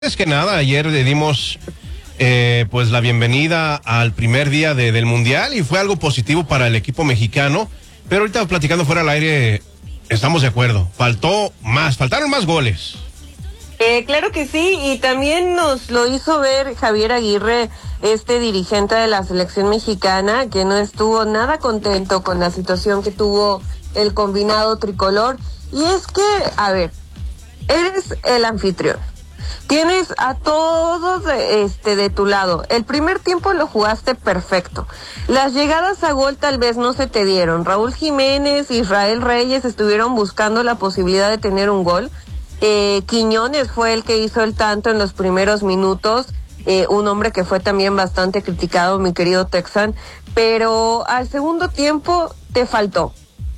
Es que nada, ayer le dimos pues la bienvenida al primer día del Mundial y fue algo positivo para el equipo mexicano, pero ahorita platicando fuera del aire, estamos de acuerdo, faltaron más goles. Claro que sí, y también nos lo hizo ver Javier Aguirre, dirigente de la selección mexicana, que no estuvo nada contento con la situación que tuvo el combinado tricolor. Y es que, a ver, eres el anfitrión. Tienes a todos de tu lado. El primer tiempo lo jugaste perfecto. Las llegadas a gol tal vez no se te dieron. Raúl Jiménez, Israel Reyes estuvieron buscando la posibilidad de tener un gol. Quiñones fue el que hizo el tanto en los primeros minutos. Un hombre que fue también bastante criticado, mi querido Texan. Pero al segundo tiempo te faltó,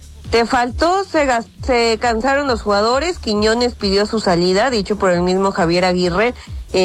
se cansaron los jugadores. Quiñones pidió su salida, dicho por el mismo Javier Aguirre.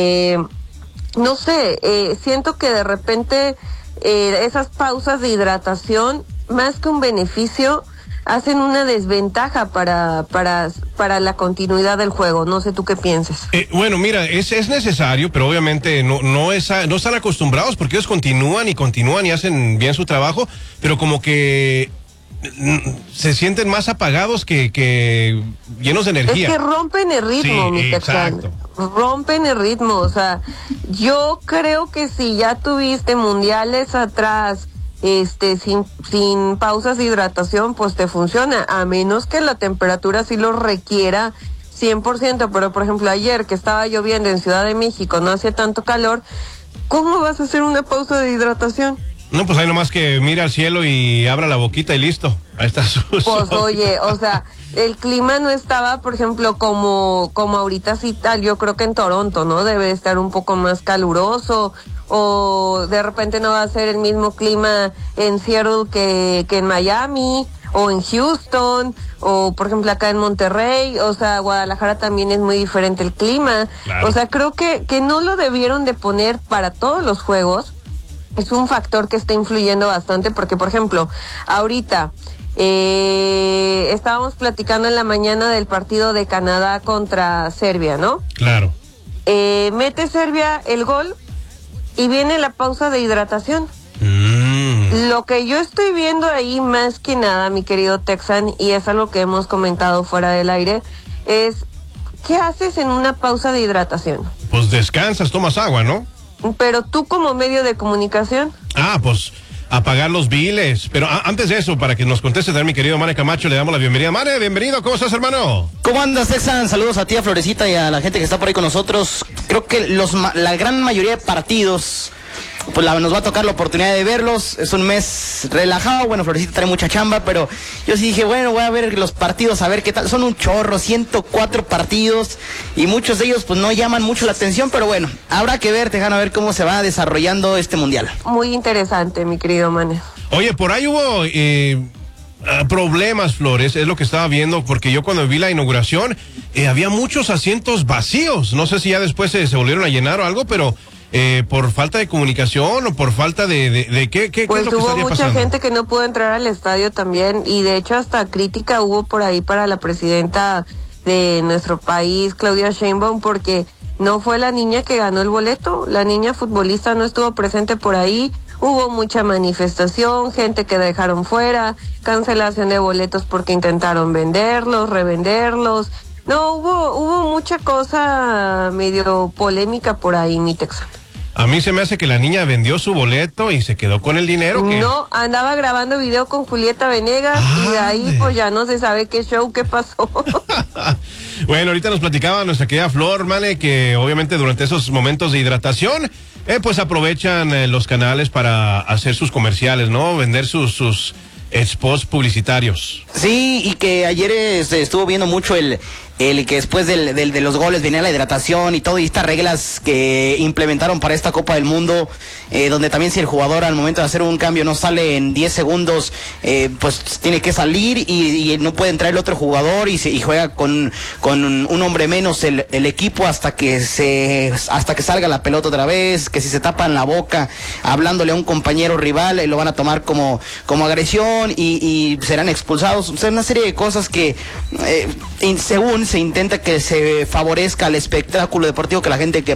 No sé, siento que de repente esas pausas de hidratación, más que un beneficio, hacen una desventaja para la continuidad del juego. No sé tú qué piensas. Bueno, mira, es necesario, pero obviamente no están acostumbrados porque ellos continúan y hacen bien su trabajo, pero como que se sienten más apagados que llenos de energía. Es que rompen el ritmo, sí, mi Texan. Rompen el ritmo, o sea, yo creo que si ya tuviste mundiales atrás, sin pausas de hidratación, pues te funciona, a menos que la temperatura sí lo requiera 100%, pero por ejemplo ayer que estaba lloviendo en Ciudad de México, no hacía tanto calor, ¿cómo vas a hacer una pausa de hidratación? No, pues hay nomás que mira al cielo y abra la boquita y listo. Ahí está su... Pues oye, o sea, el clima no estaba, por ejemplo, como ahorita sí tal, yo creo que en Toronto, ¿no? Debe estar un poco más caluroso, o de repente no va a ser el mismo clima en Seattle que en Miami, o en Houston, o por ejemplo acá en Monterrey. O sea, Guadalajara también es muy diferente el clima. Claro. O sea, creo que no lo debieron de poner para todos los juegos. Es un factor que está influyendo bastante porque, por ejemplo, ahorita estábamos platicando en la mañana del partido de Canadá contra Serbia, ¿no? Claro. Mete Serbia el gol y viene la pausa de hidratación. Lo que yo estoy viendo ahí más que nada, mi querido Texan, y es algo que hemos comentado fuera del aire, es ¿qué haces en una pausa de hidratación? Pues descansas, tomas agua, ¿no? Pero tú como medio de comunicación. Pues apagar los biles. Pero antes de eso, para que nos conteste también mi querido Mane Camacho, le damos la bienvenida. Mane, bienvenido, ¿cómo estás, hermano? ¿Cómo andas, Texan? Saludos a ti, a Florecita y a la gente que está por ahí con nosotros. Creo que la gran mayoría de partidos, pues nos va a tocar la oportunidad de verlos. Es un mes relajado, bueno, Florecita trae mucha chamba, pero yo sí dije, bueno, voy a ver los partidos, a ver qué tal. Son un chorro, 104 partidos, y muchos de ellos pues no llaman mucho la atención, pero bueno, habrá que ver, Tejano, a ver cómo se va desarrollando este mundial. Muy interesante, mi querido Mane. Oye, por ahí hubo problemas, Flores, es lo que estaba viendo, porque yo cuando vi la inauguración, había muchos asientos vacíos. No sé si ya después se volvieron a llenar o algo, pero... por falta de comunicación o por falta de qué pues es lo que hubo estaría mucha pasando. gente que no pudo entrar al estadio también, y de hecho hasta crítica hubo por ahí para la presidenta de nuestro país, Claudia Sheinbaum, porque no fue la niña que ganó el boleto, la niña futbolista no estuvo presente por ahí. Hubo mucha manifestación, gente que dejaron fuera, cancelación de boletos porque intentaron venderlos, revenderlos. No, hubo mucha cosa medio polémica por ahí, mi Texan. A mí se me hace que la niña vendió su boleto y se quedó con el dinero. No, andaba grabando video con Julieta Venegas y de ahí pues ya no se sabe qué pasó. Bueno, ahorita nos platicaba nuestra querida Flor, Mane, que obviamente durante esos momentos de hidratación, pues aprovechan los canales para hacer sus comerciales, ¿no? Vender sus spots publicitarios. Sí, y que ayer estuvo viendo mucho el que después de los goles venía la hidratación y todo, y estas reglas que implementaron para esta Copa del Mundo, donde también si el jugador al momento de hacer un cambio no sale en 10 segundos, pues tiene que salir y no puede entrar el otro jugador y juega con un hombre menos el equipo hasta que salga la pelota otra vez, que si se tapan la boca hablándole a un compañero rival, lo van a tomar como agresión y serán expulsados. O sea, una serie de cosas que según se intenta que se favorezca el espectáculo deportivo, que la gente que